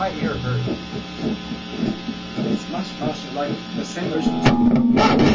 My ear hurts. It's much like the singers.